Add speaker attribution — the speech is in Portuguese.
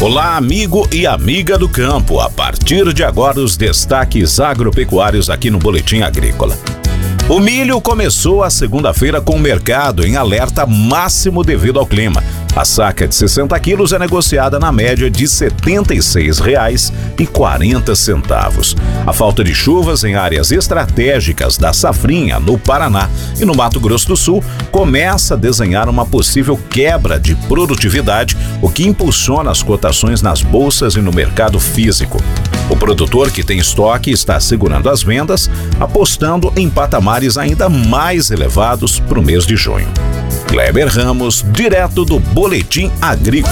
Speaker 1: Olá, amigo e amiga do campo. A partir de agora, os destaques agropecuários aqui no Boletim Agrícola. O milho começou a segunda-feira com o mercado em alerta máximo devido ao clima. A saca de 60 quilos é negociada na média de R$ 76,40. A falta de chuvas em áreas estratégicas da safrinha, no Paraná e no Mato Grosso do Sul, começa a desenhar uma possível quebra de produtividade, o que impulsiona as cotações nas bolsas e no mercado físico. O produtor que tem estoque está segurando as vendas, apostando em patamares ainda mais elevados para o mês de junho. Kleber Ramos, direto do Boletim Agrícola.